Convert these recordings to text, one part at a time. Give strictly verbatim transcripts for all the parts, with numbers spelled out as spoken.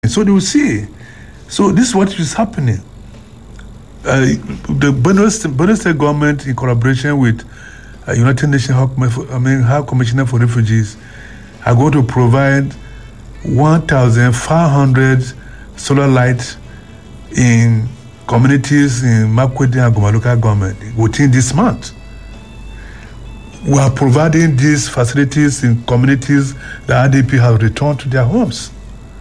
So they will see. So this is what is happening. Uh, the Benue State government, in collaboration with uh, United Nations I mean, High Commissioner for Refugees, are going to provide one thousand five hundred solar lights in communities in Makwedi and Goma local government within this month. We are providing these facilities in communities that I D P have returned to their homes.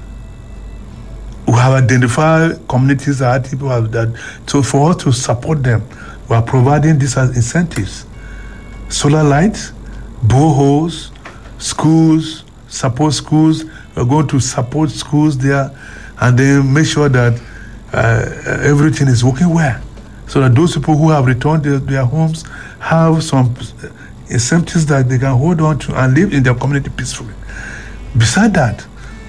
We have identified communities that people have that. So for us to support them, we are providing these as incentives. Solar lights, boreholes, schools, support schools. We're going to support schools there and then make sure that uh, everything is working well. So that those people who have returned to their, their homes have some incentives that they can hold on to and live in their community peacefully. Beside that,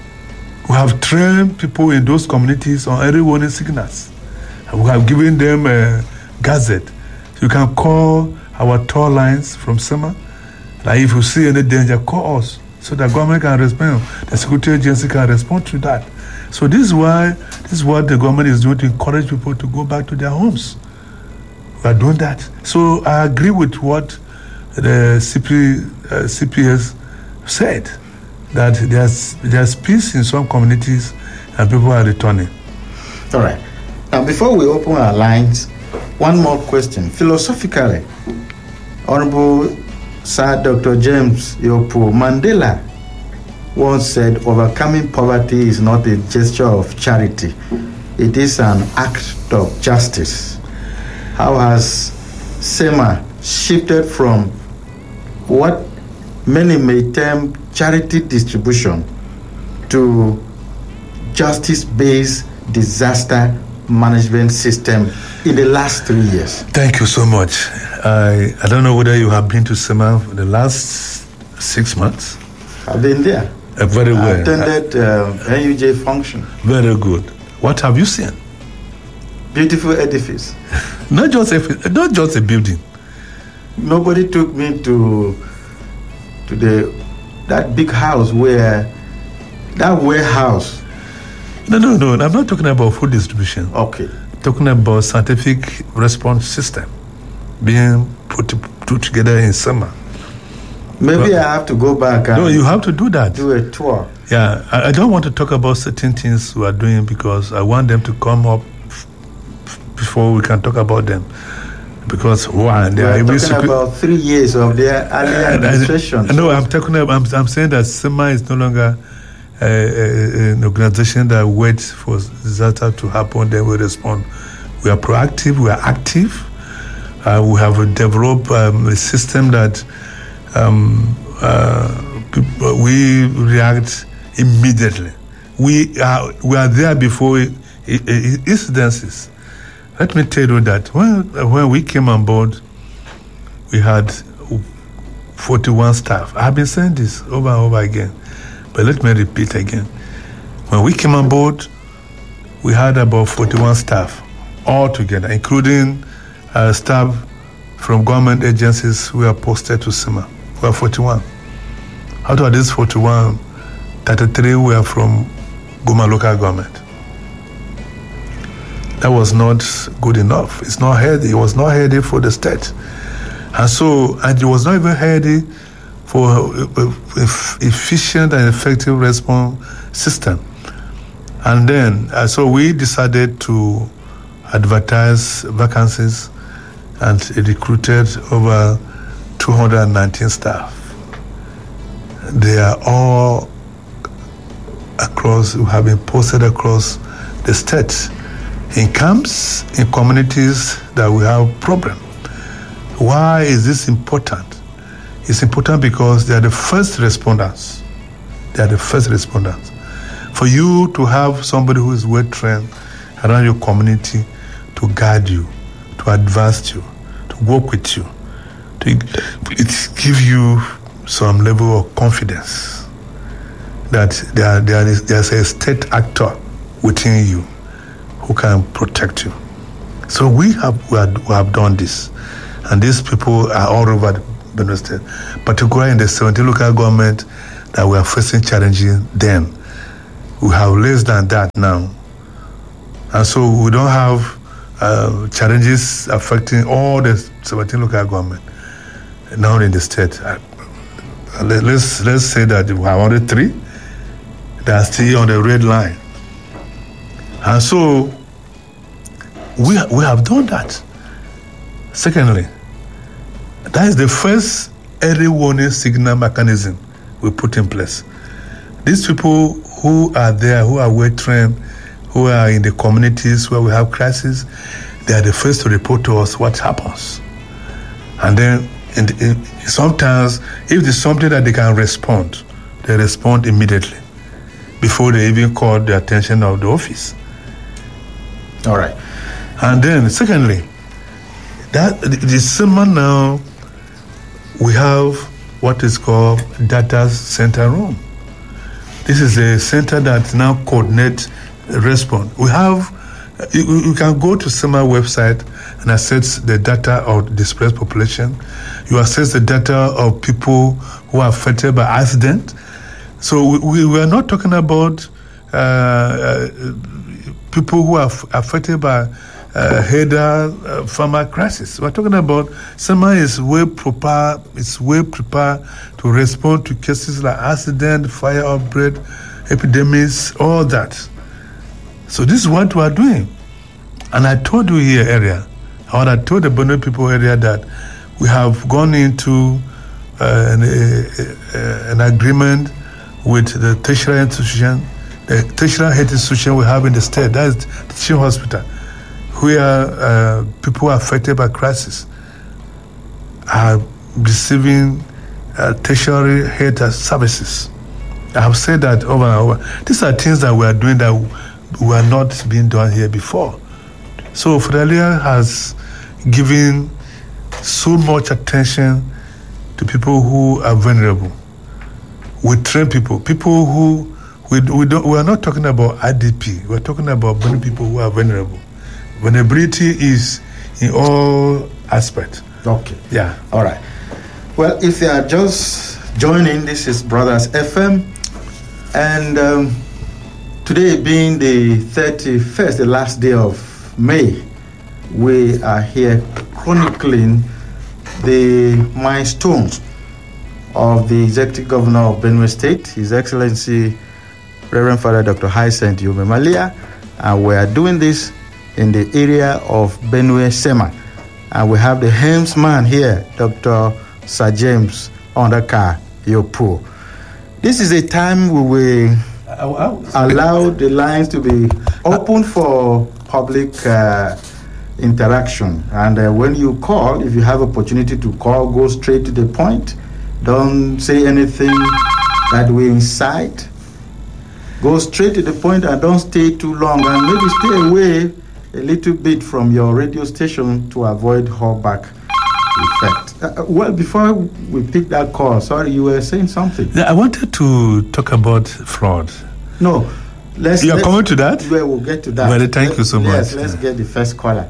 we have trained people in those communities on early warning signals. We have given them a gazette. You can call our toll lines from SEMA. Like if you see any danger, call us so the government can respond. The security agency can respond to that. So this is why this is what the government is doing to encourage people to go back to their homes. We are doing that. So I agree with what the C P, uh, C P S said, that there's there's peace in some communities and people are returning. All right. Now, before we open our lines, one more question. Philosophically, Honorable Sir Doctor James Yopo Mandela once said, overcoming poverty is not a gesture of charity. It is an act of justice. How has SEMA shifted from what many may term charity distribution to justice-based disaster management system in the last three years? Thank you so much. I I don't know whether you have been to SEMA for the last six months. I've been there. Uh, very well. I attended uh, N U J function. Very good. What have you seen? Beautiful edifice. Not just a, not just a building. Nobody took me to to the that big house where that warehouse. No, no, no. I'm not talking about food distribution. Okay. I'm talking about scientific response system being put, put together in SEMA. Maybe well, I have to go back and no, you have to do that. Do a tour. Yeah, I, I don't want to talk about certain things we are doing because I want them to come up f- before we can talk about them. Because one, they we are, are talking secu- about three years of their earlier administration. No, I'm talking about. I'm, I'm saying that SEMA is no longer uh, uh, an organization that waits for disaster to happen, then we respond. We are proactive. We are active. Uh, we have developed um, a system that um, uh, people, we react immediately. We are we are there before I- I- incidences. Let me tell you that when when we came on board, we had forty-one staff. I have been saying this over and over again, but let me repeat again. When we came on board, we had about forty-one staff all together, including uh, staff from government agencies who are posted to SEMA. We are forty-one. Out of these forty-one, thirty-three were from Goma local government. That was not good enough. It's not healthy. It was not healthy for the state. And so, and it was not even healthy for an efficient and effective response system. And then, uh, so we decided to advertise vacancies and recruited over two hundred nineteen staff. They are all across, have been posted across the state, in camps, in communities that we have problem. Why is this important? It's important because they are the first responders. They are the first responders. For you to have somebody who is well trained around your community to guide you, to advise you, to work with you, to it give you some level of confidence that there, there is there's a state actor within you who can protect you. So we have we, are, we have done this, and these people are all over the Benue State, particularly in the seventeen local government that we are facing challenging them. we have less than that now. And so we don't have uh, challenges affecting all the seventeen local government now in the state. Uh, let's, let's say that we have only three that are still on the red line. And so we, we have done that. Secondly, that is the first early warning signal mechanism we put in place. These people who are there, who are well trained, who are in the communities where we have crises, they are the first to report to us what happens. And then in the, in, sometimes, if there's something that they can respond, they respond immediately before they even call the attention of the office. All right. And then, secondly, that the, the summer now, we have what is called data center room. This is a center that now coordinates response. We have, you, you can go to SEMA website and access the data of displaced population. You access the data of people who are affected by accident. So we, we, we are not talking about uh, uh, people who are f- affected by uh, header uh, farmer crisis. We're talking about SEMA is well prepared, it's well prepared to respond to cases like accident, fire outbreak, epidemics, all that. So this is what we are doing. And I told you here earlier, or I told the Benue people earlier that we have gone into uh, an, a, a, an agreement with the tertiary institution, the tertiary health institution we have in the state, that is the teaching hospital, where uh, people affected by crisis are receiving uh, tertiary health services. I have said that over and over. These are things that we are doing that were not being done here before. So Federal has given so much attention to people who are vulnerable. We train people, people who, we, we, don't, we are not talking about I D P, we are talking about people who are vulnerable. Vulnerability is in all aspects. Okay. Yeah. All right. Well, if they are just joining, this is Brothers F M. And um, today being the thirty-first, the last day of May, we are here chronicling the milestones of the Executive Governor of Benue State, His Excellency Reverend Father Doctor Hyacinth Yume Malia. And we are doing this in the area of Benue SEMA. And we have the helmsman here, Doctor Sir James Ondaka Yopo. This is a time we will allow the lines to be open for public uh, interaction. And uh, when you call, if you have opportunity to call, go straight to the point. Don't say anything that will incite. Go straight to the point and don't stay too long. And maybe stay away a little bit from your radio station to avoid holdback effect. Uh, well, before we pick that call, sorry, you were saying something. Yeah, I wanted to talk about fraud. No, let's. You are let's, coming to that? Well, we'll get to that. Well, thank Let, you so much. Yes, let's get the first caller.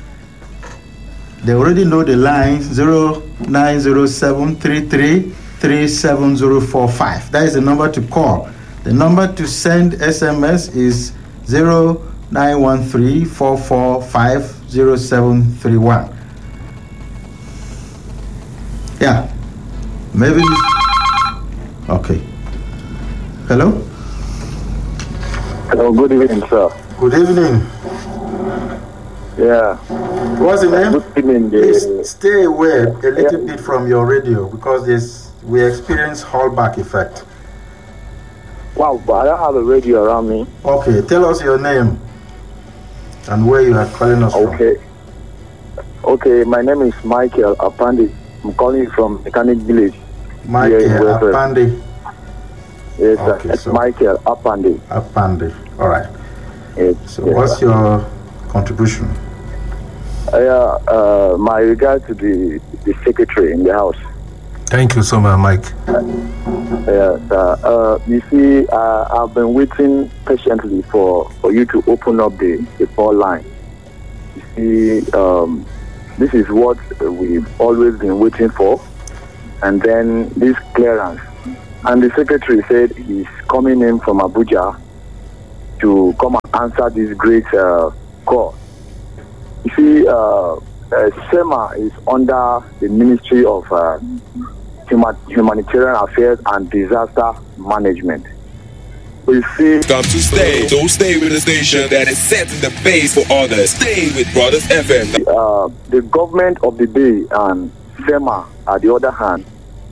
They already know the line zero nine zero seven three three three seven zero four five. That is the number to call. The number to send S M S is zero nine one three four four five zero seven three one. Yeah, maybe. Okay. Hello. Hello. Good evening, sir. Good evening. Yeah. What's the name? Good evening. Please stay away a little yeah. bit from your radio because this we experience hallback effect. Wow, but I don't have a radio around me. Okay, tell us your name and where you are calling us okay. from. Okay, my name is Michael Apandi. I'm calling you from Mechanic Village. Michael Apandi. Yes, okay, sir. It's so Michael Apandi. Apandi. All right. Yes, so yes, what's sir. your contribution? Uh, uh, my regard to the, the secretary in the house. Thank you so much, Mike. Uh, yes, uh, uh, you see, uh, I've been waiting patiently for, for you to open up the, the phone line. You see, um, this is what we've always been waiting for. And then this clearance. And the secretary said he's coming in from Abuja to come and answer this great uh, call. You see, uh, uh, SEMA is under the Ministry of uh, Human- Humanitarian Affairs and Disaster Management. You see, come to stay. Don't stay with a station that is setting the pace for others. Stay with Brothers F M. Uh, the government of the day and SEMA, at the other hand,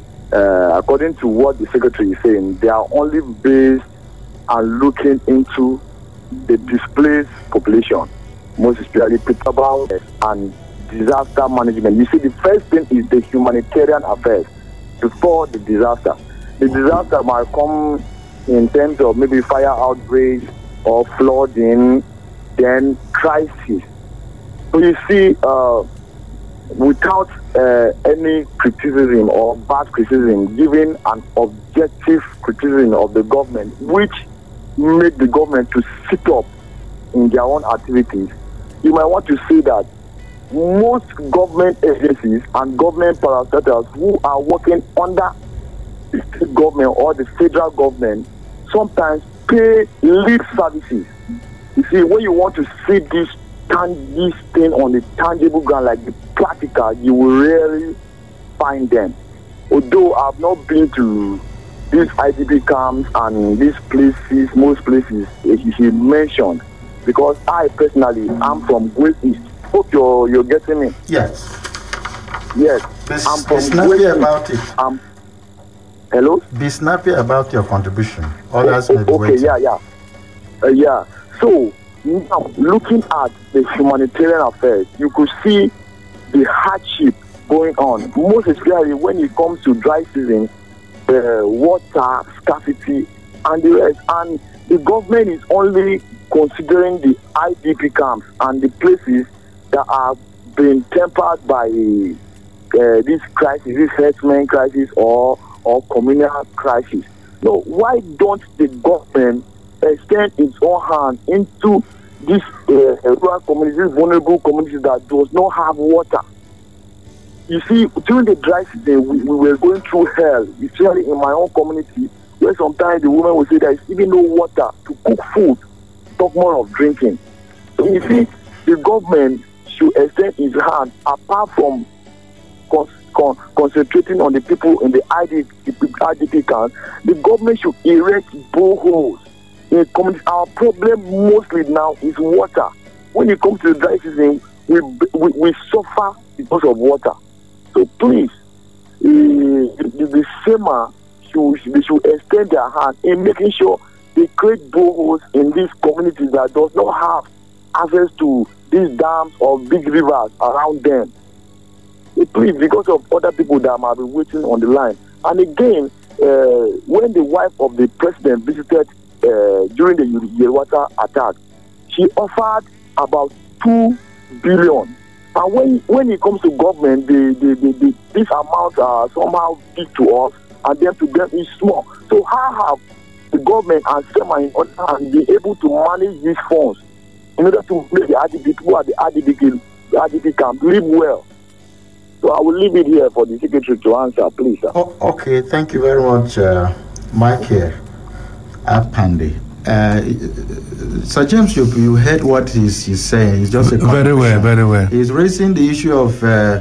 uh, according to what the secretary is saying, they are only based and looking into the displaced population, most especially people and disaster management. You see, the first thing is the humanitarian affairs before the disaster. The disaster might come in terms of maybe fire outbreaks or flooding, then crisis. So you see, uh, without uh, any criticism or bad criticism, giving an objective criticism of the government, which made the government to sit up in their own activities, you might want to say that most government agencies and government parastatals who are working under the state government or the federal government sometimes pay lip services. You see, when you want to see this, this thing on the tangible ground, like the practical, you will rarely find them. Although I've not been to these I D P camps and these places, most places he mentioned, because I personally am from Great East. Hope you're, you're getting me. Yes. Yes. Be, I'm be from snappy Great about East. it. Um, hello? Be snappy about your contribution. Others oh, may be okay, waiting. yeah, yeah. Uh, yeah. So, now, looking at the humanitarian affairs, you could see the hardship going on, most especially when it comes to dry season, uh, water scarcity, and the rest. And the government is only considering the I D P camps and the places that are being tempered by uh, this crisis, this herdsmen crisis or or communal crisis. No, why don't the government extend its own hand into these uh, rural communities, vulnerable communities that does not have water? You see, during the dry season, we, we were going through hell, especially in my own community, where sometimes the women will say there is even no water to cook food, talk more of drinking. So you see, the government should extend its hand apart from con- con- concentrating on the people in the I D P camps. The government should erect boreholes in communities. Our problem mostly now is water. When it comes to the dry season, we we, we suffer because of water. So please, uh, the, the SEMA should, they should extend their hand in making sure they create boreholes in these communities that does not have access to these dams or big rivers around them. So please, because of other people that might be waiting on the line. And again, uh, when the wife of the president visited uh, during the Yelwata attack, she offered about two billion. And when when it comes to government, the, the, the, the, these amounts are somehow big to us, and then to them is small. So how have the government and SEMA in other hand been able to manage these funds in order to make the I D P people at the I D P, the I D P camp live well? So I will leave it here for the secretary to answer, please, sir. Oh, okay, thank you very much, uh, Mike here, Apandi. Uh, Sir James, you, you heard what he's, he's saying. It's just a very well, very well. He's raising the issue of uh,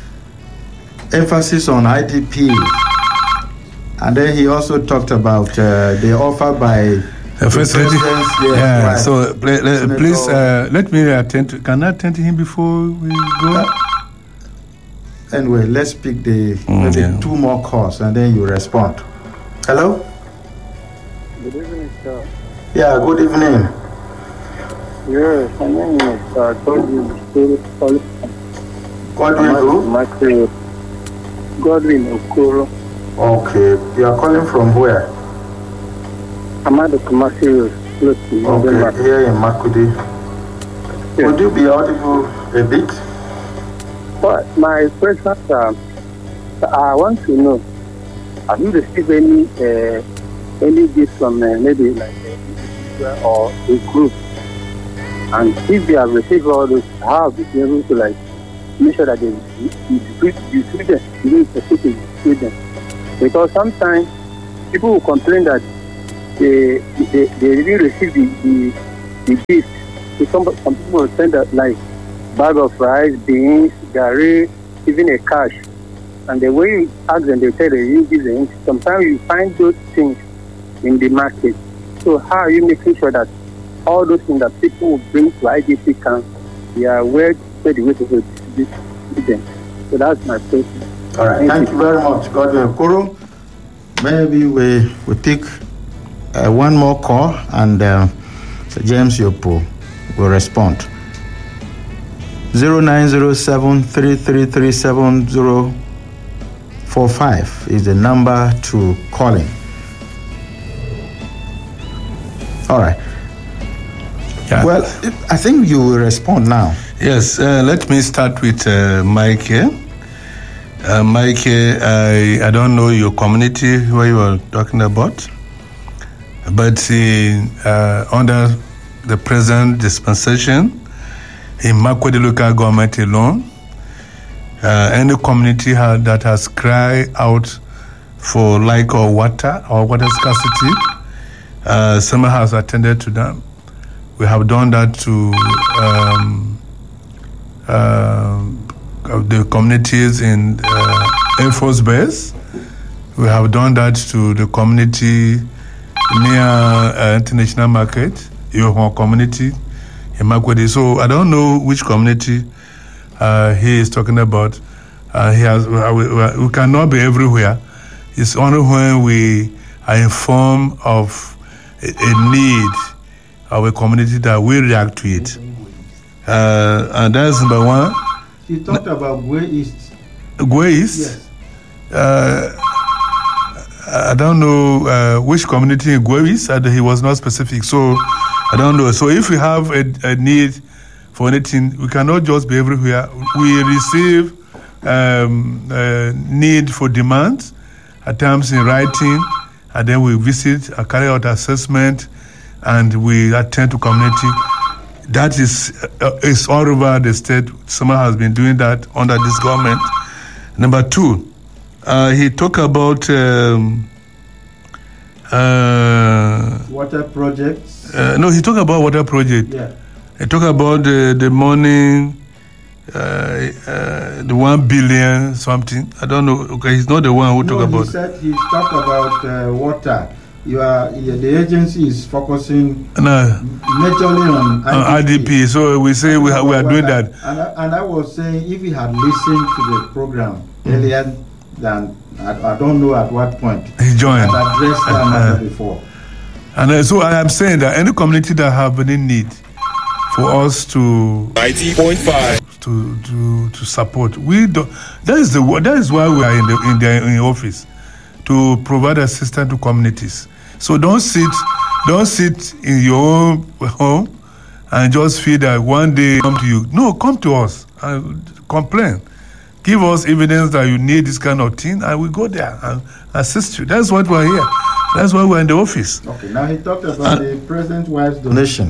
emphasis on I D P, and then he also talked about uh, the offer by uh, First Lady. Yes, yeah. right. So pl- l- please uh, let me attend. To, can I attend to him before we go? Uh, anyway, let's pick the mm, maybe yeah. two more calls, and then you respond. Hello. Good evening, sir. Yeah, good evening. Yes, my name is uh, Godwin. Godwin who? Godwin Okoro. Okay, you are calling from where? I'm at the commercial close to Okay, here in Makudi. Yes. Would you be audible a bit? But my question, uh, I want to know, have you received any uh, any gifts from uh, maybe like a or a group? And if they have received all those, how have you been able to like make sure that they distribute them, you specifically distribute them? Because sometimes people will complain that they they, they really receive the the, the gift. So some some people will send a, like bag of rice, beans, gari, even a cash. And the way you ask them, they tell you give them. Sometimes you find those things in the market. So how are you making sure that all those things that people will bring to I D P camp, they are well the way to distribute them? So that's my question. All right, thank, thank you very much, Godwin Okoro. Maybe we we pick uh, one more call, and uh, Sir James Yopo will respond. Zero nine zero seven three three three seven zero four five is the number to call in. All right. Yeah. Well, I think you will respond now. Yes. Uh, let me start with uh, Mike here. Uh, Mike, I I don't know your community where you are talking about, but uh, uh, under the present dispensation in Makwedi local government alone, uh, any community ha- that has cried out for lack of water or water scarcity, uh, someone has attended to them. We have done that to um, uh, the communities in uh, Air Force Base. We have done that to the community near uh, International Market, your community in Makwedi. So I don't know which community uh, he is talking about. Uh, he has. Uh, we, we cannot be everywhere. It's only when we are informed of a, a need of a community that we react to it. Uh, and that's number one. He talked about Gwe East. Gwe East? Yes. Uh, I don't know uh, which community in Gwe East, and he was not specific, so I don't know. So if we have a, a need for anything, we cannot just be everywhere. We receive um, uh, need for demands, at times in writing, and then we visit, uh, carry out assessment, and we attend to community. That is uh, is all over the state. Someone has been doing that under this government. Number two, uh, he talked about um, uh, water projects. Uh, no, he talked about water project. Yeah. He talked about the the money, uh, uh, the one billion something. I don't know. Okay, he's not the one who no, talked about. he said he talked about uh, water. You are yeah, the agency is focusing no. majorly on I D P. I D P. So we say we, ha- we are doing that. And I, and I was saying if he had listened to the program mm. earlier than I, I don't know at what point he joined. I addressed that matter before. And uh, so I am saying that any community that have any need for us to ninety point five to to to support, we do. That is the that is why we are in the in the in the office, to provide assistance to communities. So don't sit, don't sit in your own home and just feel that one day come to you. No, come to us and complain. Give us evidence that you need this kind of thing, and we go there and assist you. That's what we're here. That's why we're in the office. Okay. Now he talked about and the President Wife's donation.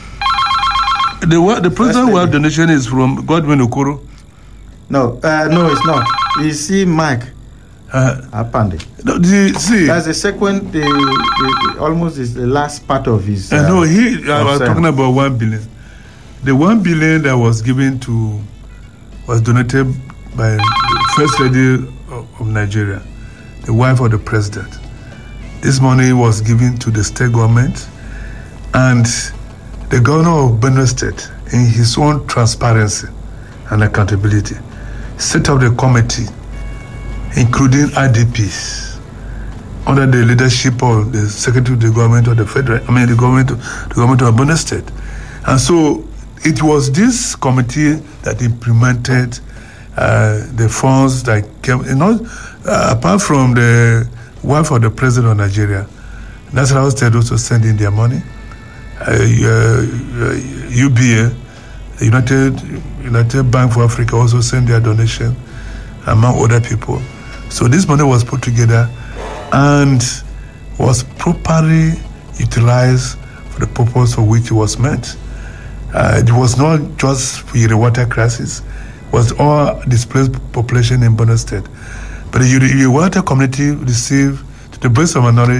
The the President Wife donation is from Godwin Okoro. No, uh, no, it's not. You see, Mike. Uh, Apande. No, the, see, that's the second, the, the, the almost is the last part of his. Uh, uh, no, he. I was talking about one billion. The one billion that was given to was donated by the First Lady of, of Nigeria, the wife of the president. This money was given to the state government, and the governor of Benue State, in his own transparency and accountability, set up the committee, including I D Ps, under the leadership of the Secretary of the Government of the Federal, I mean the government, the government of Benue State, and so it was this committee that implemented uh, the funds that came. You know, uh, apart from the wife of the president of Nigeria, National State also sent in their money. Uh, uh, U B A, United United Bank for Africa, also sent their donation, among other people. So this money was put together and was properly utilized for the purpose for which it was meant. Uh, it was not just for the water crisis; it was all displaced population in Benue State. But the, the water community received, to the best of my knowledge,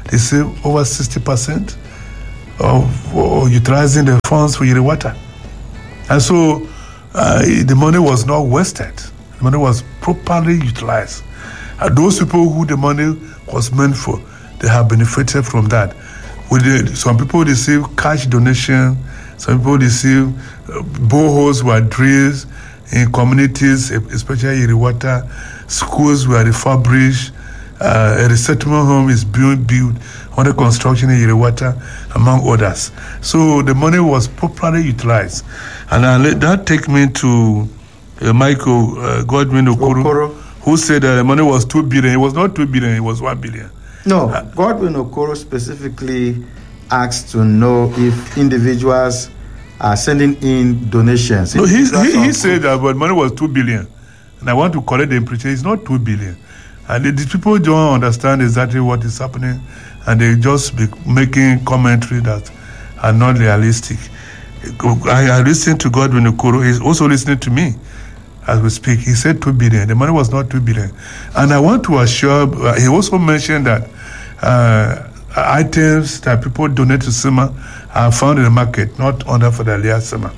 they say over sixty percent of uh, utilizing the funds for Yiriwata. And so uh, the money was not wasted. The money was properly utilized. And those people who the money was meant for, they have benefited from that. With the, some people receive cash donation, some people receive uh, boreholes were drilled in communities, especially Yiriwata. Schools were refurbished. Uh, a resettlement home is being built under construction in Yiriwata, among others. So the money was properly utilized. And uh, that take me to uh, Michael uh, Godwin Okoro, Okoro, who said that the money was two billion. It was not two billion, it was one billion. No, uh, Godwin Okoro specifically asked to know if individuals are sending in donations. No, he, he, he said that but money was two billion. And I want to correct the impression, it's not two billion. And the, the people don't understand exactly what is happening, and they just be making commentary that are not realistic. I, I listened to Godwin Okoro. He's also listening to me as we speak. He said two billion. The money was not two billion. And I want to assure, uh, he also mentioned that uh, items that people donate to SEMA are found in the market, not under Federal SEMA.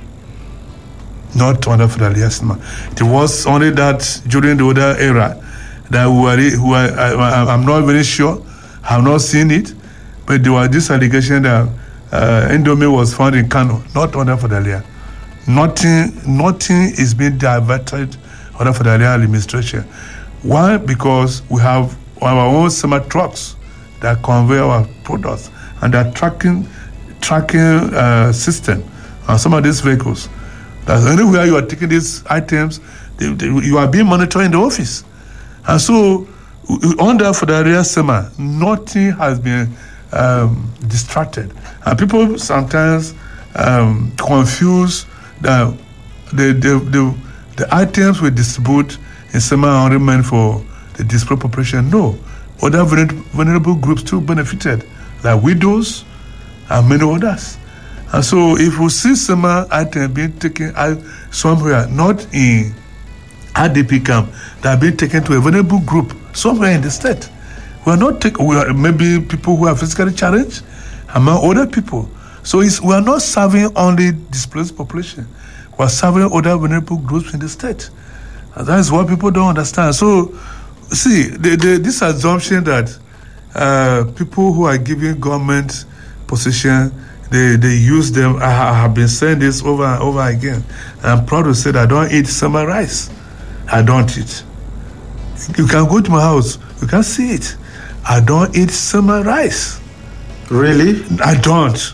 Not under Federal SEMA. It was only that during the other era that we were, who are, I, I'm not very sure, I have not seen it, but there was this allegation that uh, Indomie was found in Kano, not under Federal. Nothing, nothing is being diverted under Federal administration. Why? Because we have our own SEMA trucks that convey our products, and that tracking tracking uh, system on some of these vehicles. That anywhere you are taking these items, they, they, you are being monitored in the office. And so, under Federal SEMA, nothing has been um, distracted. And people sometimes um, confuse the the, the the the items we distribute in SEMA are only meant for the displaced population. No, other vulnerable groups too benefited, like widows and many others. And so, if we see SEMA items being taken out somewhere, not in I D P camp, that have been taken to a vulnerable group somewhere in the state, we are not taking. We are maybe people who are physically challenged, among other people. So it's, we are not serving only displaced population. We are serving other vulnerable groups in the state. And that is what people don't understand. So, see, the, the, this assumption that uh, people who are giving government position, they, they use them. I, I have been saying this over and over again. And I'm proud to say that I don't eat summer rice. I don't eat. You can go to my house, you can see it. I don't eat summer rice. Really? I don't.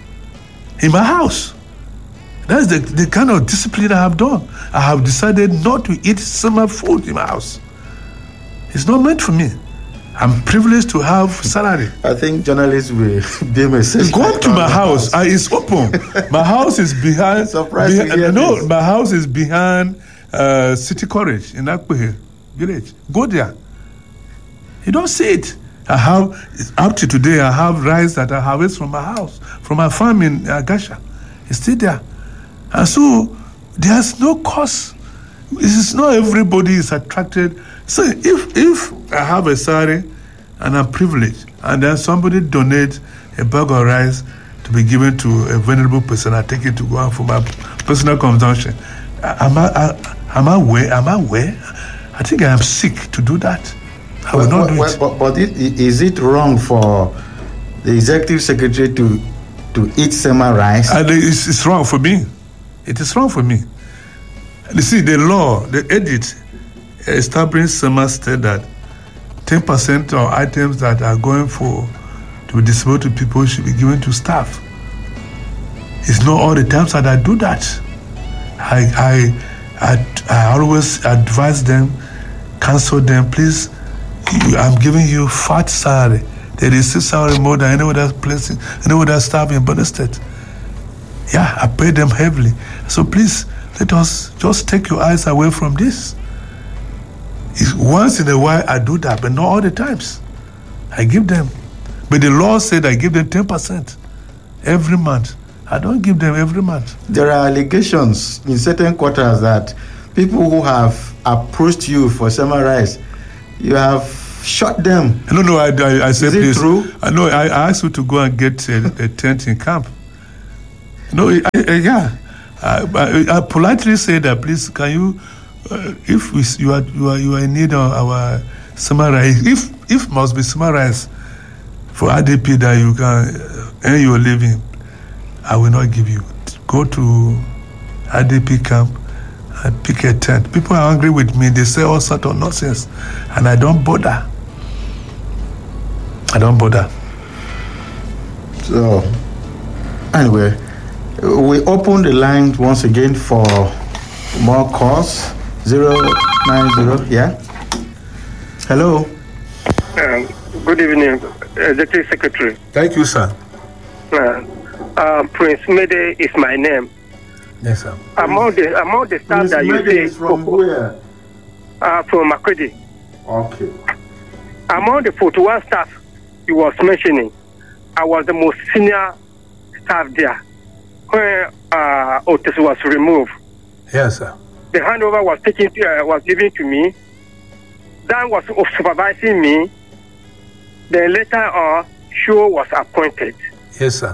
In my house. That's the, the kind of discipline I have done. I have decided not to eat summer food in my house. It's not meant for me. I'm privileged to have salary. I think journalists will be message. Go to my house. I, it's open. My house is behind. Surprising. behind no, this. My house is behind uh, City College in Akpehe village. Go there. You don't see it. I have, up to today, I have rice that I harvest from my house, from my farm in Agasha. It's still there. And so, there's no cost. It's not everybody is attracted. So, if if I have a salary and I'm privileged, and then somebody donates a bag of rice to be given to a vulnerable person, I take it to go out for my personal consumption. Am I, am I aware? Am I aware? I think I am sick to do that. I will well, not do well, it. But, but it, is it wrong for the executive secretary to to eat summer rice? And it's, it's wrong for me. It is wrong for me. You see, the law, the edit, established SEMA state that ten percent of items that are going for to be distributed to people should be given to staff. It's not all the times that I do that. I I I, I always advise them, counsel them, please. I'm giving you fat salary. They receive salary more than any other place, any other staff in Borno State. Yeah, I pay them heavily. So please, let us just take your eyes away from this. It's once in a while I do that, but not all the times. I give them. But the law said I give them ten percent every month. I don't give them every month. There are allegations in certain quarters that people who have approached you for summer rice, you have shot them. No, no, I, I, I said, Is it please. true? I know, I asked you to go and get a, a tent in camp. No, I, I, yeah. I, I, I politely said that, please, can you, uh, if we, you are you are you are in need of our summarize, if if must be summarized for R D P that you can earn your living, I will not give you. Go to R D P camp and pick a tent. People are angry with me. They say all sort of nonsense, and I don't bother. I don't bother. So, anyway, we open the line once again for more calls. Zero nine zero. Yeah. Hello. Um, good evening, uh, Deputy Secretary. Thank you, sir. Uh, uh, Prince Mede is my name. Yes, sir. Among the among the staff Prince that you Mede say is from where? uh, from Makurdi. Okay. Among the forty-one staff he was mentioning, I was the most senior staff there when uh, Otis was removed. Yes, sir. The handover was taken to, uh, was given to me. Dan was supervising me. Then later on, Shaw was appointed. Yes, sir.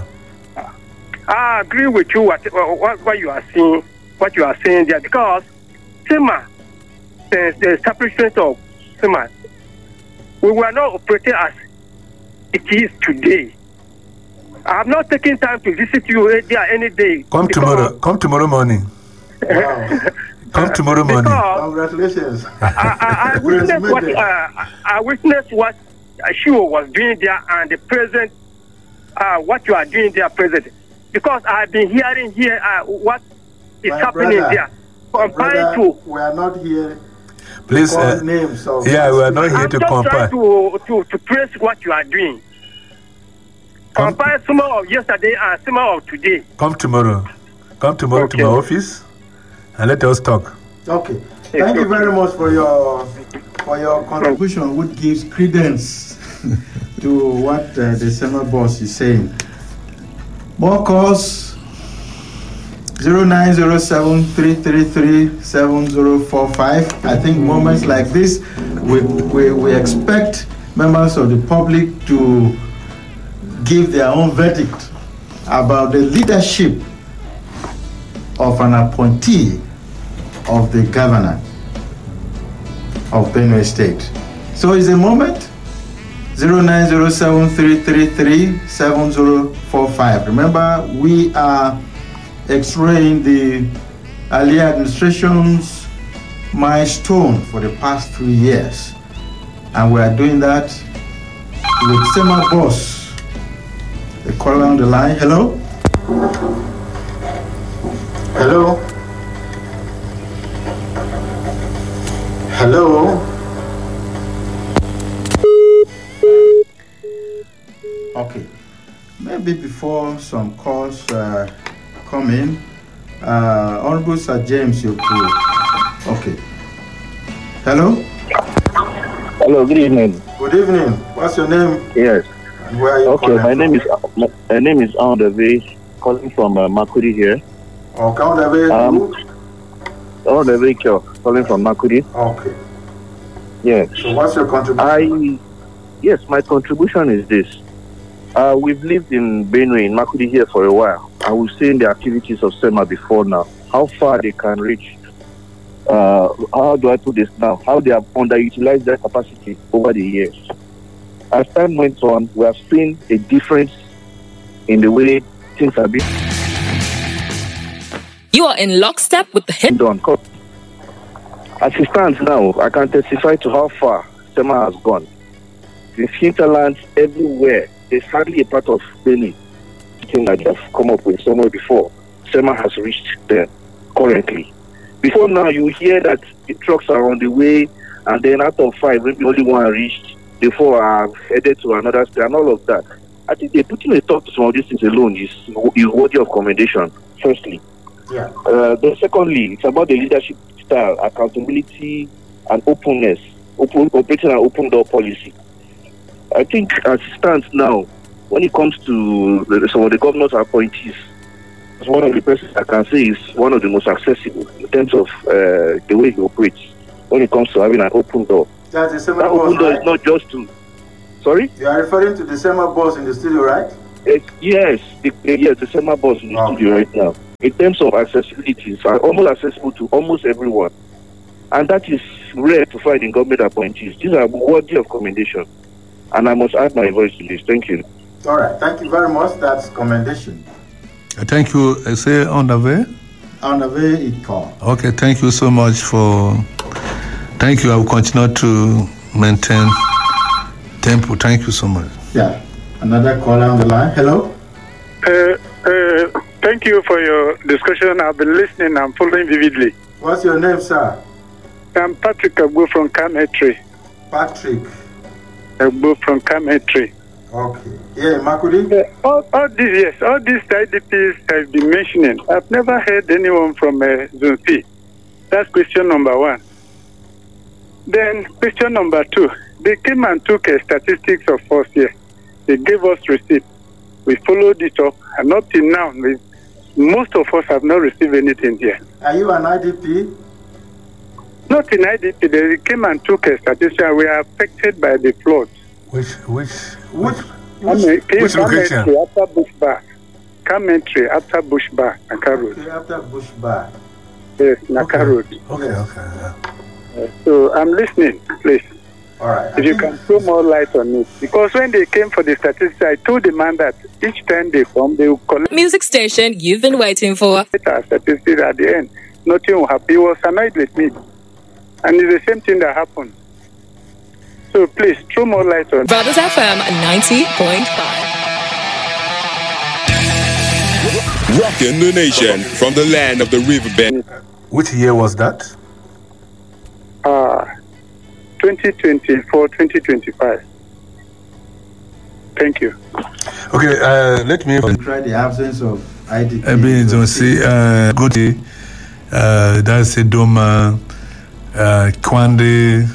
I agree with you what, what what you are saying, what you are saying there, because SEMA, the, the establishment of SEMA, we were not operating as it is today. I have not taken time to visit you there any day. Come tomorrow. Come tomorrow morning. Wow. Come tomorrow morning. Because Congratulations. I, I, I witnessed what uh, I witnessed what Shio was doing there, and the present uh, what you are doing there, present. Because I've been hearing here uh, what is My happening brother, there. Compared Brother, to we are not here. Please, to call uh, names of yeah, we are not here I'm to just compare. trying to, to, to praise what you are doing. Come- Compare some of yesterday and some of today. Come tomorrow. Come tomorrow Okay. to my office and let us talk. Okay. Thank you very much for your for your contribution, which gives credence to what uh, the SEMA boss is saying. More calls. zero nine zero seven three three three seven zero four five. I think moments like this, we, we, we expect members of the public to give their own verdict about the leadership of an appointee of the governor of Benue State. So it's a moment. zero nine zero seven three three three seven zero four five. Remember, we are X-raying the Ali administration's milestone for the past three years. And we are doing that with SEMA boss. The caller on the line. Hello? Hello? Hello? Okay. Maybe before some calls uh, come in, uh, Honorable Sir James Yopu. Okay. Hello? Hello, good evening. Good evening. What's your name? Yes. And where are you Okay, calling my from? name is my, my name is Andave, calling from uh, Makudi here. Okay, Honorable. Um, Andave Kyo, calling from Makudi. Okay. Yes. So what's your contribution? I yes, my contribution is this. Uh, we've lived in Benue, in Makudi here for a while, and we've seen the activities of SEMA before now. How far they can reach. Uh, how do I put this now? How they have underutilized their capacity over the years. As time went on, we have seen a difference in the way things have been You are in lockstep with the hit. done. As it stands now, I can testify to how far SEMA has gone. The hinterlands everywhere, there's hardly a part of Benue thing that they have come up with somewhere before. SEMA has reached there currently. Before now, you hear that the trucks are on the way, and then out of five, maybe only one reached. The four are headed to another state, and all of that. I think they putting a thought to some of these things alone is, is worthy of commendation, firstly. Yeah. Uh, then secondly, it's about the leadership style, accountability, and openness, open, operating an open door policy. I think as it stands now, when it comes to the, some of the governor's appointees, it's one of the persons I can say is one of the most accessible in terms of uh, the way he operates when it comes to having an open door. That's the same That boss, open door right? is not just to. Sorry? You are referring to the same boss in the studio, right? It, yes, the, yes, the same boss in the Okay. studio right now. In terms of accessibility, it's almost accessible to almost everyone. And that is rare to find in government appointees. These are worthy of commendation. And I must add my voice to this. Thank you. All right. Thank you very much. That's commendation. Uh, Thank you. I say on the way. On the way it call. Okay, thank you so much for. Thank you. I will continue to maintain tempo. Thank you so much. Yeah. Another caller on the line. Hello. Uh, uh, thank you for your discussion. I've been listening. I'm following vividly. What's your name, sir? I'm Patrick Agbo from Kametri. Patrick. Agbo from Kametri. Okay. Yeah, Makudi. Uh, all, all these years, all these I D Ps I've been mentioning, I've never heard anyone from uh, Zone C. That's question number one. Then question number two. They came and took uh, statistics of us here. They gave us receipt. We followed it up, and up till now, we, most of us have not received anything here. Are you an I D P? Not in I D P. They came and took a statistic. We are affected by the floods. Which which Which? Which, which location? After Bush Bar. Commentary after Bush Bar, Naka Road. Okay, after Bush Bar. Yes, Naka Okay. Road. Okay, okay. Yeah. Uh, so I'm listening, please. All right. I If you think- can throw more light on it. Because when they came for the statistics, I told the man that each time they come, they will collect Music station you've been waiting for. our statistics at the end. Nothing will happen. He was annoyed with me. And it's the same thing that happened. So please, throw more light on it. Brothers F M ninety point five. Rocking the nation from the land of the riverbed. Which year was that? Uh, twenty twenty-four, twenty twenty-five. Thank you. Okay, uh, let me. Try the absence of I D P. I've been to see uh, go to uh, that's Doma, uh, Kwande,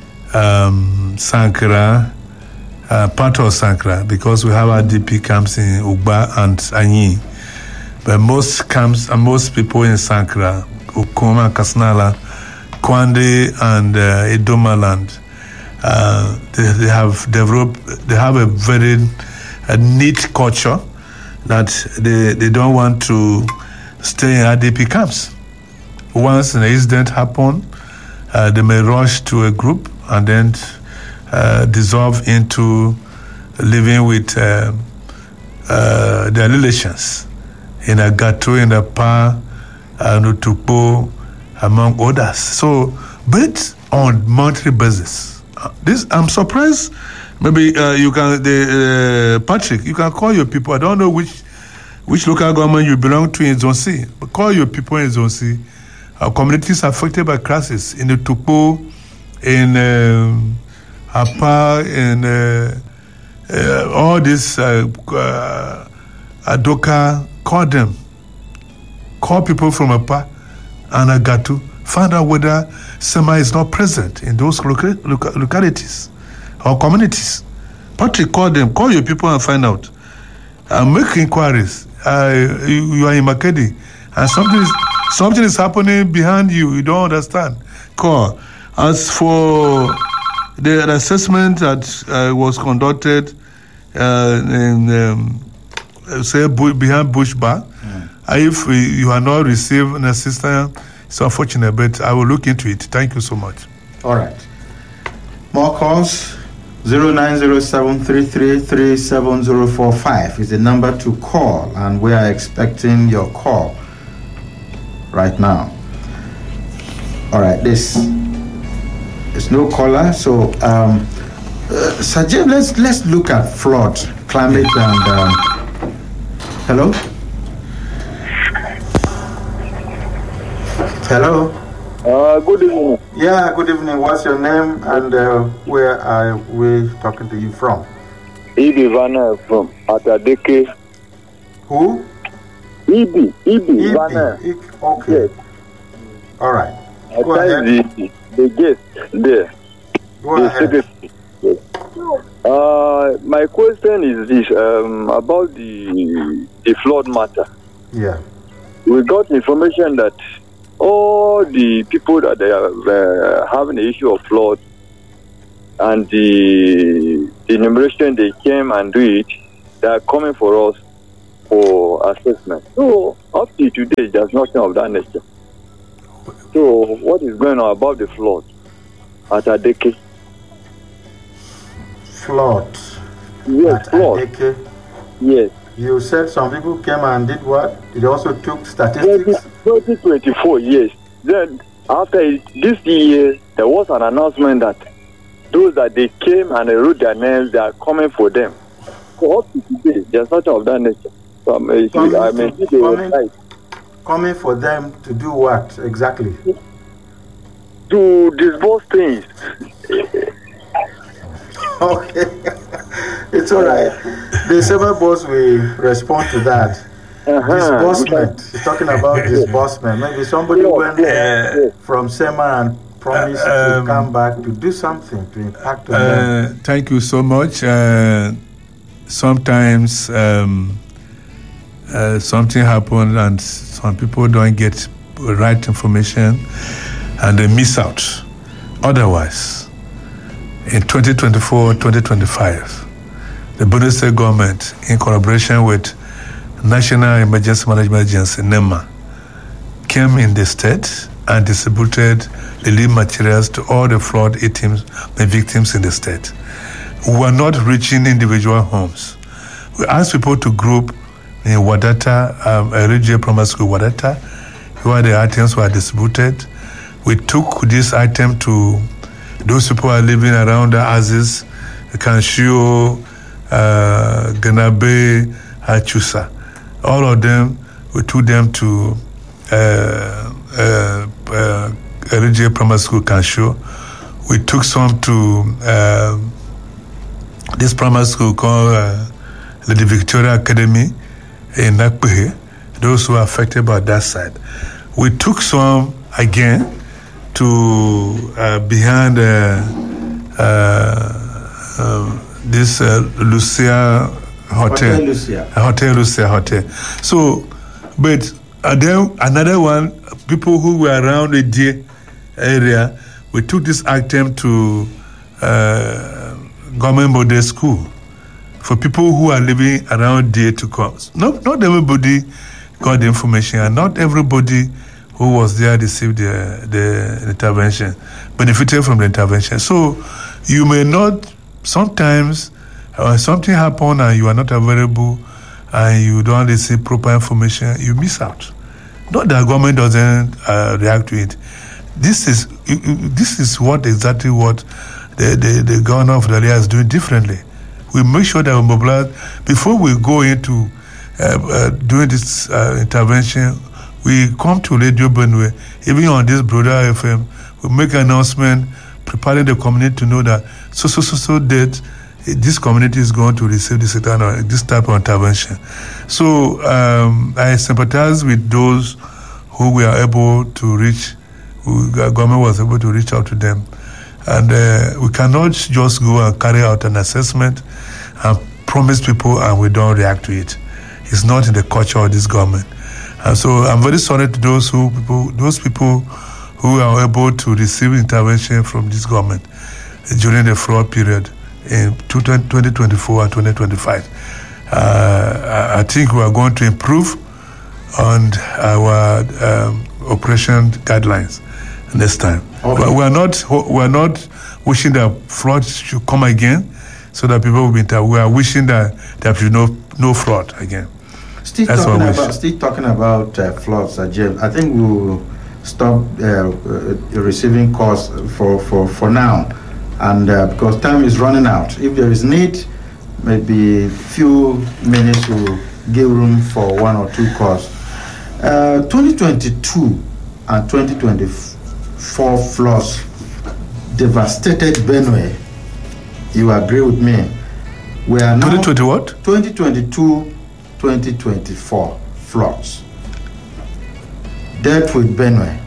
um, Sankara, uh, part of Sankara, because we have I D P camps in Ugba and Anyi. But most camps and most people in Sankara, Ukoma, Kasnala, Kwande, and uh, Edoma land, uh, they, they have developed, they have a very uh, neat culture that they, they don't want to stay in I D P camps. Once an incident happens, uh, they may rush to a group and then uh, dissolve into living with uh, uh, their relations in a Gato, in a Pa, and Utupo, among others. So, but on monthly basis. Uh, this I'm surprised. Maybe uh, you can, the, uh, Patrick, you can call your people. I don't know which which local government you belong to in Zone C, but call your people in Zone C. Our communities affected by crisis in the Tupo, in um, Apa, in uh, uh, all this uh, uh, Adoka. Call them. Call people from Apa and Agatu. Find out whether Sema is not present in those loca- loca- localities or communities. Patrick, call them. Call your people and find out. And make inquiries. Uh, you, you are in Makedi and something is, something is happening behind you. You don't understand. Call. As for the assessment that uh, was conducted uh, in, um, say, bu- behind Bush Bar, mm. if uh, you are not receiving assistance, it's unfortunate, but I will look into it. Thank you so much. All right. More calls. zero nine zero seven three three three seven zero four five is the number to call, and we are expecting your call right now. All right, this there's no caller, so um, uh, Sir James, let's let's look at flood, climate, and um, hello, hello. Uh, good evening. Yeah, good evening. What's your name and uh, where are we talking to you from? Ibi Vanna from Atadeke. Who? Ibi, Ibi, Ibi. Vanna. Ik- Okay. Yes. All right. I Go find ahead. the, the guest there. Go the ahead. secretary. Yes. Uh, my question is this um, about the the flood matter. Yeah. We got information that all the people that they are uh, having the issue of flood, and the, the enumeration they came and do it, they are coming for us for assessment. So up to today, there's nothing of that nature. So what is going on about the flood at Adeke? Flood. Yes, at flood. Adeke. Yes. You said some people came and did what? It also took statistics? twenty twenty-four, yes. Then after it, this year, there was an announcement that those that they came and they wrote their names, they are coming for them. So up to today, there's nothing of that nature. So, I mean, coming, I mean, to, coming, right. coming for them to do what exactly? To disburse things. Okay. It's all right. The Sever boss will respond to that. Uh-huh. Disbursement. He's talking about disbursement. Maybe somebody yeah, went yeah. from SEMA and promised uh, um, to come back to do something to impact on uh, them. Thank you so much. Uh, sometimes um, uh, something happens and some people don't get the right information and they miss out. Otherwise, in twenty twenty-four twenty twenty-five, the Benue State government, in collaboration with National Emergency Management Agency, NEMA, came in the state and distributed relief materials to all the flood victims, the victims in the state. We were not reaching individual homes. We asked people to group in Wadata, um, a regional primary school, Wadata, where the items were distributed. We took this item to those people who are living around the Aziz, Kanshio, uh, Ganabe, Achusa. All of them, we took them to uh, uh, uh, a regional primary school, Kanshio. We took some to uh, this primary school called uh, Lady Victoria Academy in Nakpehe, those who are affected by that side. We took some again to uh, behind uh, uh, uh, this uh, Lucia Hotel. Hotel Lucia. Hotel Lucia Hotel. So, but uh, then another one, people who were around the D area, we took this item to uh, government model school for people who are living around there to come. Not, not everybody got the information, and not everybody who was there received the, the intervention, benefited from the intervention. So you may not, sometimes uh, something happen and you are not available and you don't receive proper information, you miss out. Not that government doesn't uh, react to it. This is this is what exactly what the, the, the governor of the area is doing differently. We make sure that we mobilize, before we go into uh, uh, doing this uh, intervention, we come to Radio Benue, even on this broader F M, we make an announcement, preparing the community to know that so, so, so, so that this community is going to receive this, this type of intervention. So um, I sympathize with those who were able to reach, who the government was able to reach out to them. And uh, we cannot just go and carry out an assessment and promise people and we don't react to it. It's not in the culture of this government. And so I'm very sorry to those who people, those people who are able to receive intervention from this government during the flood period in twenty twenty-four and twenty twenty-five. Uh, I think we are going to improve on our um, operation guidelines next time. Okay. But we are not we are not wishing that fraud should come again, so that people will be inter- we are wishing that there should be no no fraud again. Still That's talking about still talking about uh, floods, uh, James. I think we will stop uh, uh, receiving calls for, for, for now, and uh, because time is running out. If there is need, maybe a few minutes will give room for one or two calls. Uh, twenty twenty-two and twenty twenty-four floods devastated Benue. You agree with me? We are now twenty twenty what? twenty twenty-two twenty twenty-four floods dealt with Benue.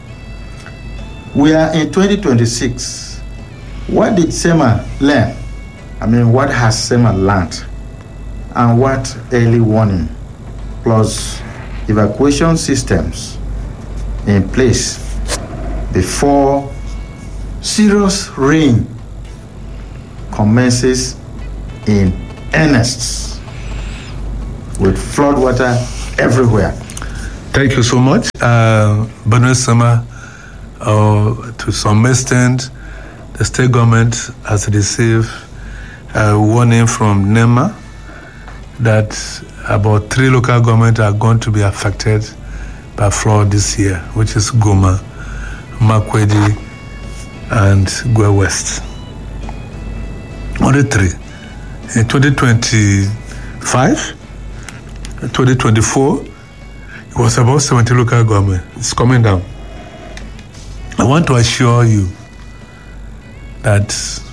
We are in twenty twenty-six. What did SEMA learn? I mean, what has SEMA learned? And what early warning plus evacuation systems in place before serious rain commences in earnest with flood water everywhere. Thank you so much. Uh, Benue Sama, uh, to some extent, the state government has received a warning from NEMA that about three local governments are going to be affected by flood this year, which is Goma, Makwedi, and Gwe West. Only three. In twenty twenty-five, twenty twenty-four, it was about seventy local government. It's coming down. I want to assure you that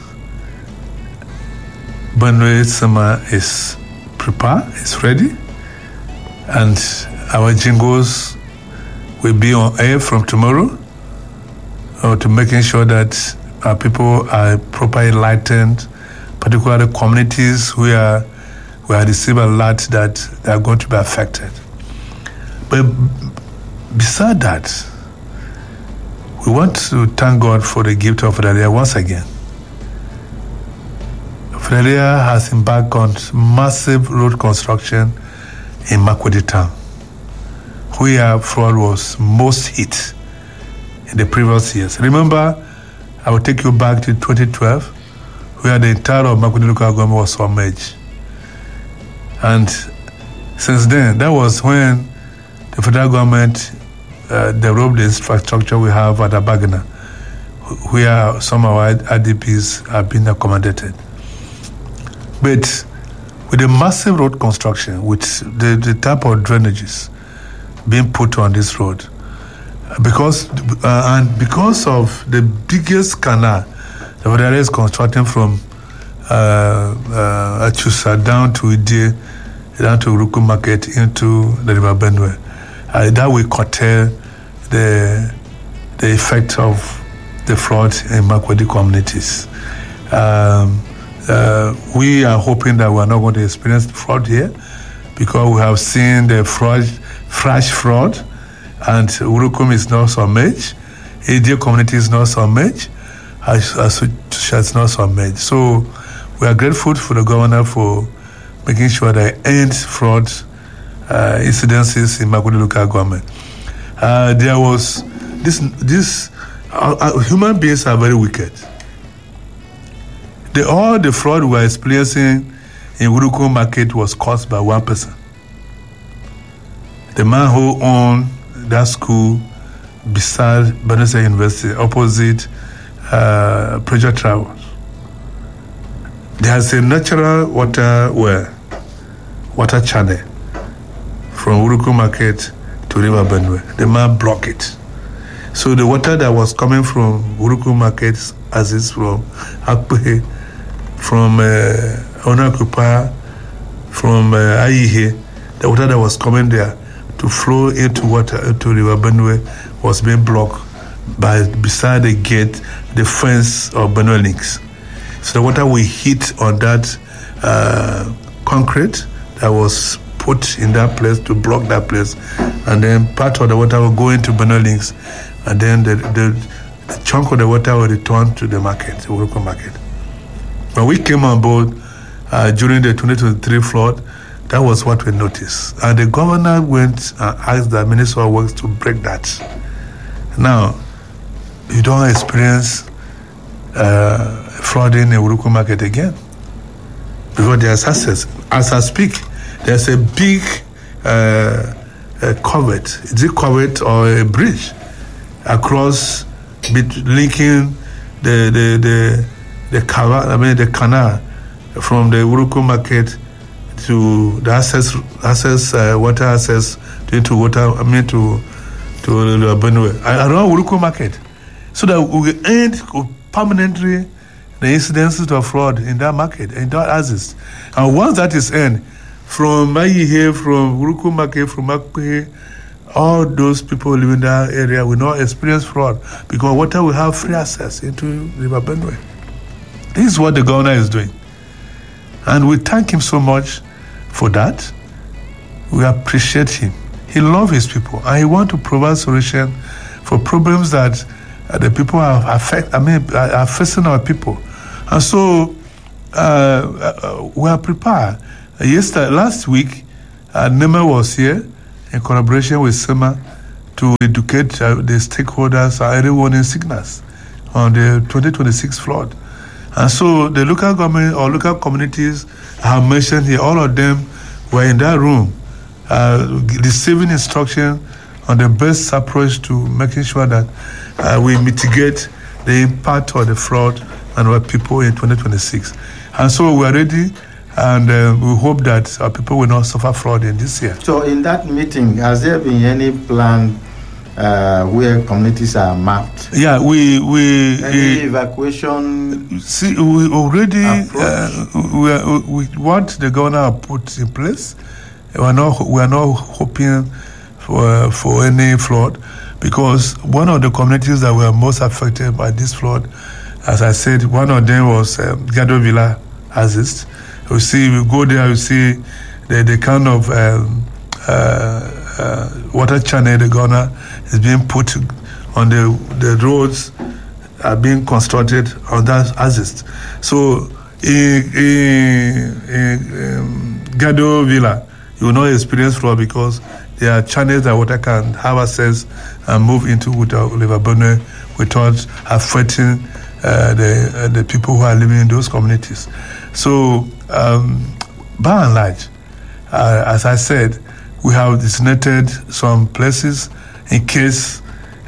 Benue Sama is prepared, is ready, and our jingles will be on air from tomorrow uh, to making sure that our people are properly enlightened, particularly communities where we are receiving alert that they are going to be affected. But beside that, we want to thank God for the gift of Fidelia once again. Fidelia has embarked on massive road construction in Makwedi town, where flood was most hit in the previous years. Remember, I will take you back to twenty twelve, where the entire of Makwedi local government was submerged. And since then, that was when the federal government uh, developed the infrastructure we have at Abagana, where some of our I D Ps have been accommodated. But with the massive road construction, with the, the type of drainages being put on this road, because uh, and because of the biggest canal the federal is constructing from uh, uh, Achusa down to Ide, down to Uruku Market into the River Benue, uh, that will curtail the the effect of the flood in Makwedi communities. Um, uh, we are hoping that we are not going to experience the flood here, because we have seen the flood, flash flood, and Urukum is not submerged, Ide community is not submerged, Asusha is not submerged. So we are grateful for the governor for making sure that end fraud uh, incidences in Makwedi local government. Uh, there was this, this uh, uh, human beings are very wicked. The, all the fraud we are experiencing in Uruku Market was caused by one person. The man who owned that school beside Benue University, opposite uh, Project Travels. There's a natural water well, water channel from Uruku Market to River Benue. The man blocked it. So the water that was coming from Uruku Market, as it's from Akpe, from uh, Onakupa, from uh, Aihe, the water that was coming there to flow into water into River Benue was being blocked by beside the gate, the fence of Benue Links. So the water will hit on that uh, concrete that was put in that place to block that place, and then part of the water will go into Benue Links, and then the, the, the chunk of the water will return to the market, the Uruku Market. When we came on board uh, during the twenty twenty-three flood, that was what we noticed. And the governor went and asked the Minister of Works to break that. Now, you don't experience uh, flooding in Uruku Market again, because there's access. As I speak, there's a big uh, a covert. Is it covert or a bridge across, linking the the the the canal? I mean the canal from the Uruku Market to the access access uh, water access to, into water. I mean to to the Benue around Uruku Market, so that we will end permanently the incidences of fraud in that market, in that access. And once that is end, from Aihe, from Uruku Market, from Akpe, all those people living in that area will not experience fraud, because water will have free access into River Benue. This is what the governor is doing. And we thank him so much for that. We appreciate him. He loves his people, and he wants to provide solution for problems that uh, the people are affect. I mean, are facing our people. And so uh, uh, we are prepared. Uh, yesterday, last week, uh, NEMA was here in collaboration with SEMA to educate uh, the stakeholders, uh, early warning signals on the twenty twenty-six flood. And so the local government or local communities I have mentioned here, all of them were in that room uh, receiving instruction on the best approach to making sure that uh, we mitigate the impact of the flood on our people in twenty twenty-six. And so we are ready, and uh, we hope that our people will not suffer flood in this year. So in that meeting, has there been any plan uh, where communities are mapped? Yeah, we... we any uh, evacuation See, we already... Uh, we, are, we what the governor put in place. We are not, we are not hoping for, for any flood, because one of the communities that were most affected by this flood, as I said, one of them was um, Gado Villa Assist. You see, we go there, you see the, the kind of um, uh, uh, water channel the governor is being put on the, the roads are being constructed on that Assist. So in, in, in um, Gado Villa, you will not experience flood because there are channels that water can have access and move into without River Benue without affecting uh, the uh, the people who are living in those communities. So, um, by and large, uh, as I said, we have designated some places in case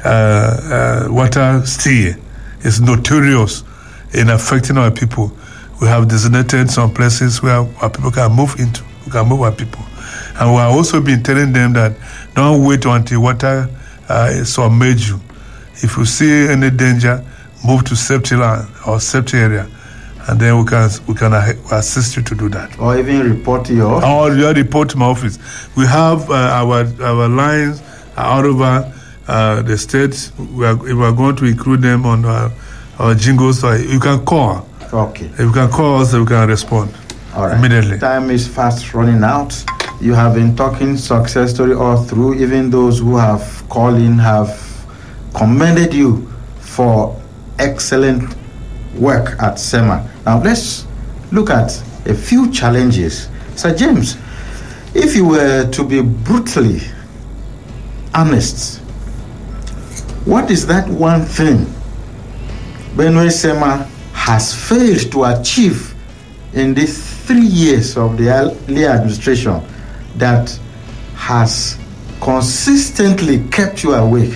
uh, uh, water still is notorious in affecting our people. We have designated some places where our people can move into. We can move our people. And we have also been telling them that don't wait until water uh, submerge you. If you see any danger, move to safety land or safety area, and then we can we can assist you to do that. Or even report to your office. Or you report to my office. We have uh, our our lines all over uh, the state. We are, we are going to include them on our, our jingles. So you can call. Okay. If you can call us, we can respond. All right. Immediately. Time is fast running out. You have been talking success story all through. Even those who have called in have commended you for excellent work at SEMA. Now let's look at a few challenges. Sir James, if you were to be brutally honest, what is that one thing Benue SEMA has failed to achieve in these three years of the early administration that has consistently kept you awake?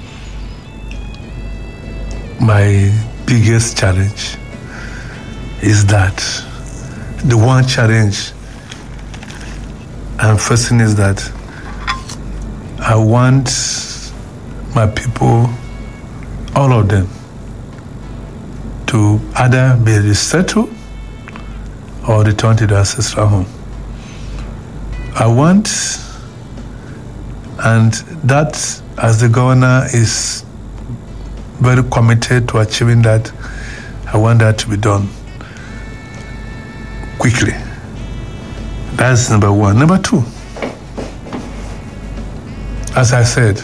My biggest challenge is that the one challenge I'm facing is that I want my people, all of them, to either be resettled or return to their ancestral home. I want, and that, as the governor is very committed to achieving that, I want that to be done quickly. That's number one. Number two, as I said,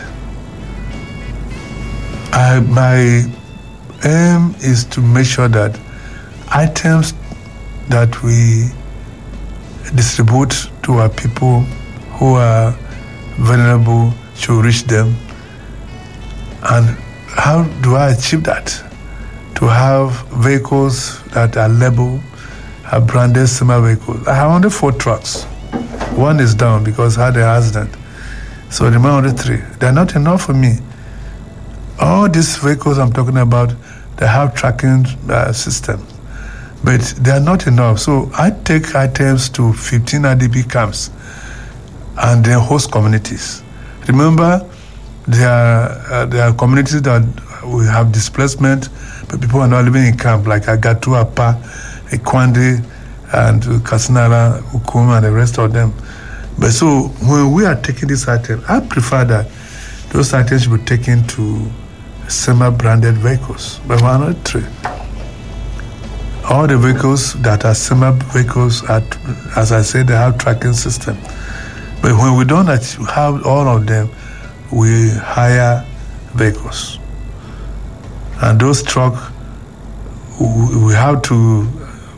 I, my aim is to make sure that items that we distribute to our people who are vulnerable should reach them. And how do I achieve that? To have vehicles that are labeled, are branded SEMA vehicles. I have only four trucks. One is down because I had an accident. So the remaining only three. They're not enough for me. All these vehicles I'm talking about, they have tracking uh, systems, but they are not enough. So I take items to fifteen I D P camps and then host communities. Remember, there are, uh, there are communities that we have displacement, but people are not living in camp, like Agatu, Apa, Ekwande, and Kasinara, Ukuma, and the rest of them. But so when we are taking this item, I prefer that those items should be taken to SEMA branded vehicles. But we're not true. All the vehicles that are SEMA vehicles, are, as I said, they have tracking system. But when we don't have all of them, we hire vehicles. And those trucks, we have to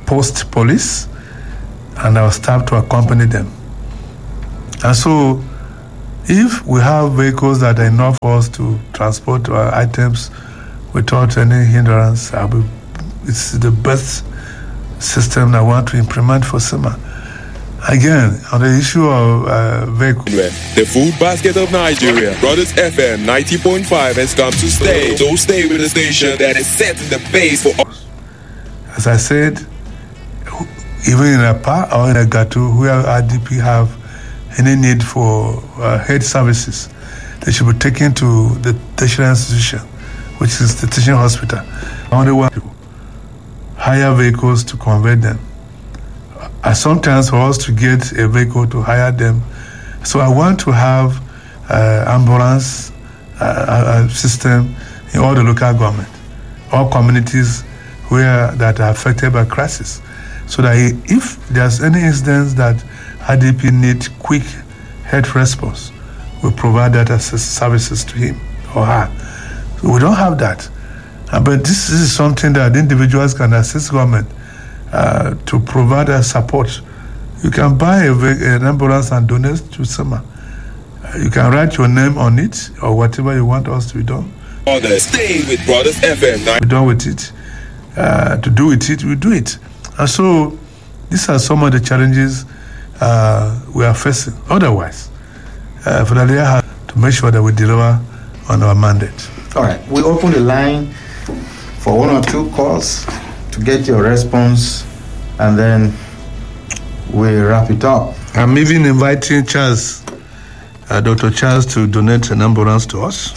post police and our staff to accompany them. And so, if we have vehicles that are enough for us to transport our items without any hindrance, I will, it's the best system I want to implement for SEMA. Again, on the issue of uh, vehicles. The food basket of Nigeria, Brothers F M ninety point five has come to stay. So stay with the station that is setting the pace for all. As I said, even in a pa or in a gato, where R D P have any need for uh, health services, they should be taken to the tertiary institution, which is the teaching hospital. I only want to hire vehicles to convert them. Uh, sometimes for us to get a vehicle to hire them, so I want to have uh, ambulance uh, uh, system in all the local government, all communities where that are affected by crisis, so that if there's any incidents that R D P need quick health response, we provide that as services to him or her. So we don't have that. Uh, but this is something that individuals can assist government uh, to provide a support. You can buy a, an ambulance and donate to SEMA. Uh, you can write your name on it or whatever you want us to be done. Others stay with Brothers F M. We're done with it. Uh, to do with it, we do it. And so these are some of the challenges uh, we are facing. Otherwise, uh, for the layer to make sure that we deliver on our mandate. All right, we open the line for one or two calls to get your response, and then we wrap it up. I'm even inviting Charles, uh, Doctor Charles, to donate an ambulance to us.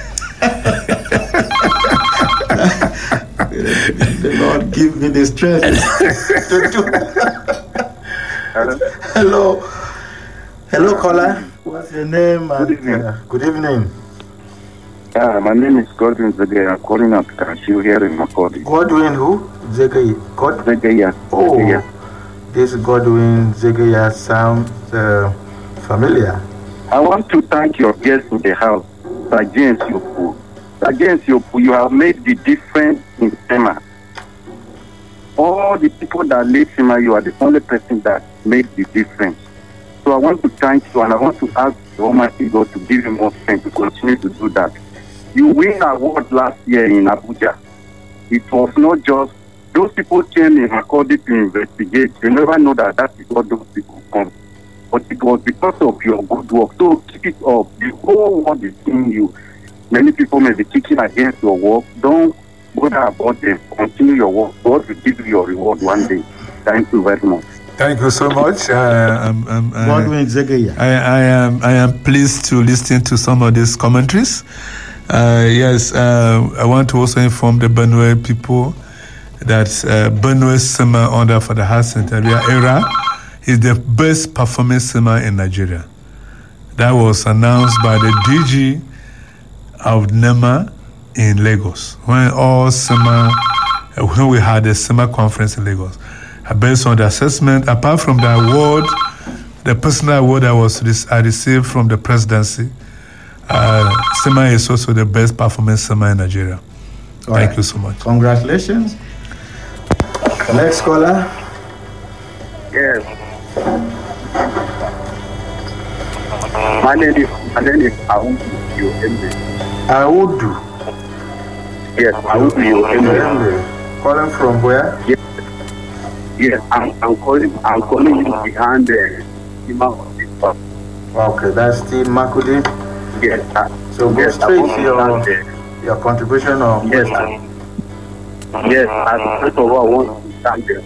The Lord give me the strength to do. Hello, hello, caller. What's your name? Good evening. Uh, good evening. Uh, my name is Godwin Zegaya. I'm calling out Kashu here in Makodi. Godwin who? Zegaya. God? Zegaya. Oh, Zegaya. This Godwin Zegaya sounds uh, familiar. I want to thank your guest in the house, Sir James Yopu. Sir James Yopu, you have made the difference in SEMA. All the people that leave SEMA, you are the only person that made the difference. So I want to thank you, and I want to ask the Almighty God to give you more strength to continue to do that. You win an award last year in Abuja. It was not just those people came in according to investigate. You never know that that is what those people come. But it was because of your good work. So keep it up. The whole world is seeing you. Many people may be kicking against your work. Don't bother about them. Continue your work. God will give you your reward one day. Thank you very much. Thank you so much. Uh, I'm, I'm, I, I, I am I am pleased to listen to some of these commentaries. Uh, yes, uh, I want to also inform the Benue people that uh, Benue SEMA order for the Heart Center era is the best performing SEMA in Nigeria. That was announced by the D G of NEMA in Lagos when all SEMA, when we had a SEMA conference in Lagos. Based on the assessment, apart from the award, the personal award I was I received from the presidency, uh, SEMA is also the best performing SEMA in Nigeria. All Thank right. you so much. Congratulations. Next caller. Yes. My name is my name is Audu Yoembe. Audu. Yes, Audu Yoembe. Calling from where? Yes. Yes, I'm, I'm calling. I'm calling you behind the Sima. Okay, that's Steve Makudi. Yes. Uh, so go yes, straight to your your contribution on. Yes. Uh, yes. As first of all, I want to thank the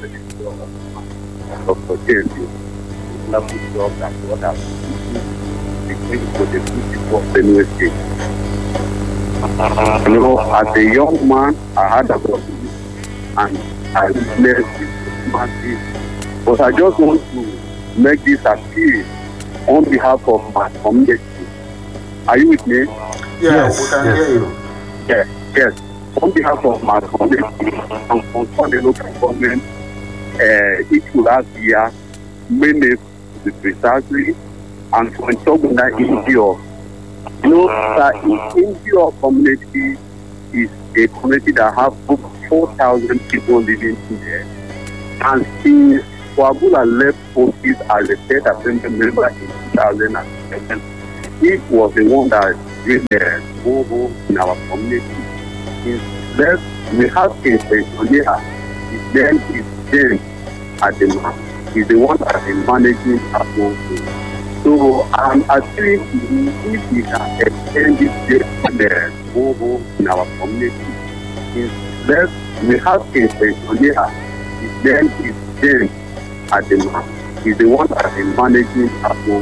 Doctor James. Lovely job that what has been for the people of Benue State. You know, as a young man, I had a problem, and I witnessed it. But I just want to make this appeal on behalf of my community. Are you with me? Yes, we can yes. hear you. Yes, yes. On behalf of my community and for the local government, uh, it will last year, many precisely, and for Ntoguna Indio. You know, that in Indio community is a community that have over four thousand people living in there. And since Wabula left office as a state assembly member in two thousand seven, he was the one that really uh, moved in our community. Since we have a pensioner, his name is James Adema. He's the one that is managing our home. So I'm asking if we can extend this day move in our community. Since we have a pensioner, his name is James Adema. He's the one that is managing our home.